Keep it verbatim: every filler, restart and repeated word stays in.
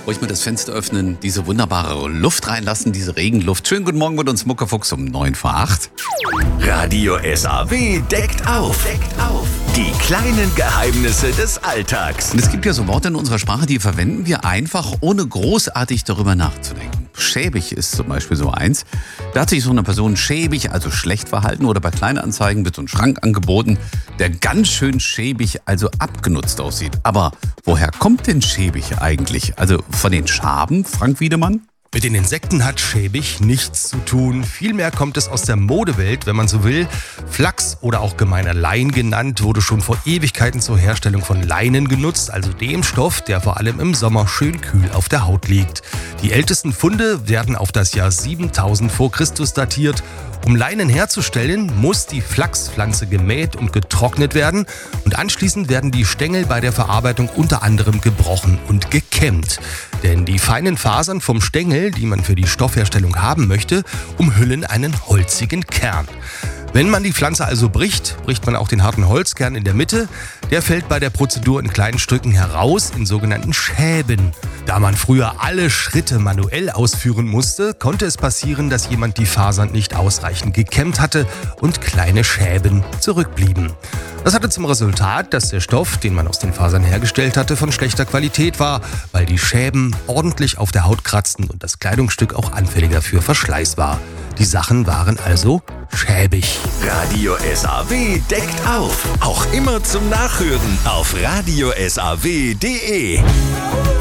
Ruhig mal das Fenster öffnen, diese wunderbare Luft reinlassen, diese Regenluft. Schönen guten Morgen mit uns Muckefuchs um neun vor acht. Radio S A W deckt auf. Deckt auf. Die kleinen Geheimnisse des Alltags. Und es gibt ja so Worte in unserer Sprache, die verwenden wir einfach, ohne großartig darüber nachzudenken. Schäbig ist zum Beispiel so eins. Da hat sich so eine Person schäbig, also schlecht verhalten, oder bei Kleinanzeigen wird so ein Schrank angeboten, der ganz schön schäbig, also abgenutzt aussieht. Aber woher kommt denn schäbig eigentlich? Also von den Schaben, Frank Wiedemann? Mit den Insekten hat schäbig nichts zu tun. Vielmehr kommt es aus der Modewelt, wenn man so will. Flachs oder auch gemeiner Lein genannt, wurde schon vor Ewigkeiten zur Herstellung von Leinen genutzt, also dem Stoff, der vor allem im Sommer schön kühl auf der Haut liegt. Die ältesten Funde werden auf das Jahr siebentausend vor Christus datiert. Um Leinen herzustellen, muss die Flachspflanze gemäht und getrocknet werden und anschließend werden die Stängel bei der Verarbeitung unter anderem gebrochen und gekämmt. Denn die feinen Fasern vom Stängel, die man für die Stoffherstellung haben möchte, umhüllen einen holzigen Kern. Wenn man die Pflanze also bricht, bricht man auch den harten Holzkern in der Mitte. Der fällt bei der Prozedur in kleinen Stücken heraus, in sogenannten Schäben. Da man früher alle Schritte manuell ausführen musste, konnte es passieren, dass jemand die Fasern nicht ausreichend gekämmt hatte und kleine Schäben zurückblieben. Das hatte zum Resultat, dass der Stoff, den man aus den Fasern hergestellt hatte, von schlechter Qualität war, weil die Schäben ordentlich auf der Haut kratzten und das Kleidungsstück auch anfälliger für Verschleiß war. Die Sachen waren also schäbig. Radio S A W deckt auf. Auch immer zum Nachhören auf radio s a w punkt d e.